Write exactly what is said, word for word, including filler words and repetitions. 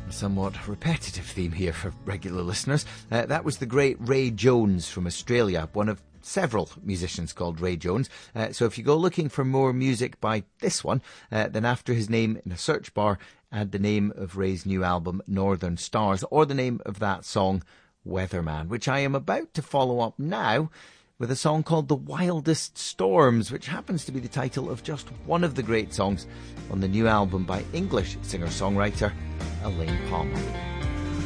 Somewhat repetitive theme here for regular listeners. Uh, that was the great Ray Jones from Australia, one of several musicians called Ray Jones. Uh, so if you go looking for more music by this one, uh, then after his name in a search bar, add the name of Ray's new album, Northern Stars, or the name of that song, Weatherman, which I am about to follow up now with a song called The Wildest Storms, which happens to be the title of just one of the great songs on the new album by English singer-songwriter Elaine Palmer.